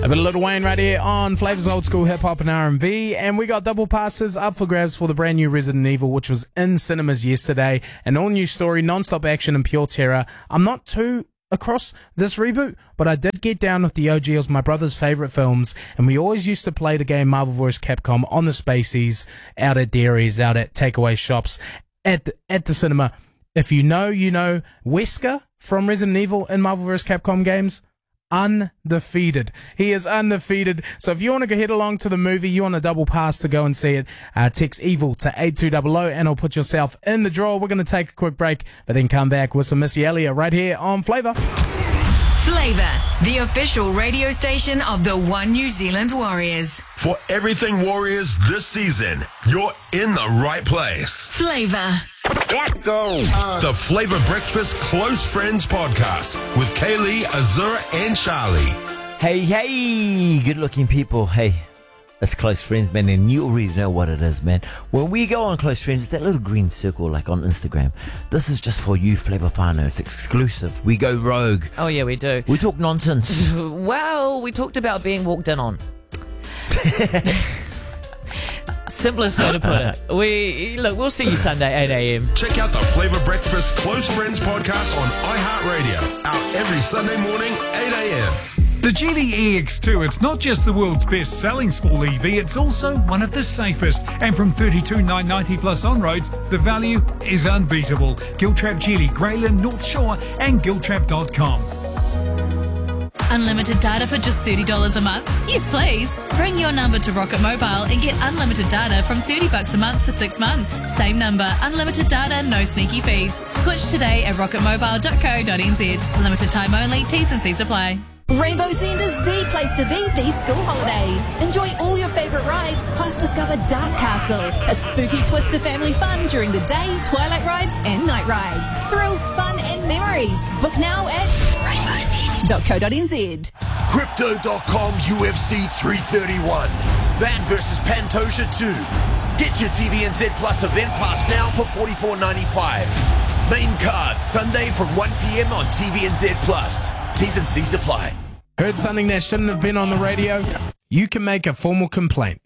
A bit of Lil Wayne right here on Flavors Old School Hip Hop and R&B, and we got double passes up for grabs for the brand new Resident Evil, which was in cinemas yesterday. An all new story, non-stop action and pure terror. I'm not too across this reboot, but I did get down with the OG. It was my brother's favorite films, and we always used to play the game Marvel vs. Capcom on the Spaceys, out at dairies, out at takeaway shops, at the cinema. If you know, you know. Wesker from Resident Evil in Marvel vs. Capcom games, undefeated. He is undefeated. So if you want to go head along to the movie, you want a double pass to go and see it, text EVIL to 8200 and it'll put yourself in the draw. We're going to take a quick break, but then come back with some Missy Elliott right here on Flavour. Flavour, the official radio station of the One New Zealand Warriors. For everything Warriors this season, you're in the right place. Flavour. Let's go. The Flavour Breakfast Close Friends Podcast with Kaylee, Azura, and Charlie. Hey, good-looking people. Hey, it's Close Friends, man, and you already know what it is, man. When we go on Close Friends, it's that little green circle like on Instagram. This is just for you, Flavour whānau. It's exclusive. We go rogue. Oh, yeah, we do. We talk nonsense. Well, we talked about being walked in on. Simplest way to put it. We'll see you Sunday, 8 a.m. Check out the Flavour Breakfast Close Friends Podcast on iHeartRadio. Out every Sunday morning, 8 a.m. The Geely EX2, it's not just the world's best-selling small EV, it's also one of the safest. And from $32,990 plus on-roads, the value is unbeatable. Giltrap Geely, Greyland, North Shore and Giltrap.com. Unlimited data for just $30 a month? Yes, please. Bring your number to Rocket Mobile and get unlimited data from $30 a month for 6 months. Same number, unlimited data, no sneaky fees. Switch today at rocketmobile.co.nz. Limited time only, T's and C's apply. Rainbow's End is the place to be these school holidays. Enjoy all your favourite rides, plus discover Dark Castle, a spooky twist to family fun during the day, twilight rides and night rides. Thrills, fun and memories. Book now at rainbowsend.co.nz. Crypto.com UFC 331. Van vs. Pantoja 2. Get your TVNZ Plus event pass now for $44.95. Main card Sunday from 1 p.m. on TVNZ Plus. T's and C's apply. Heard something that shouldn't have been on the radio? You can make a formal complaint.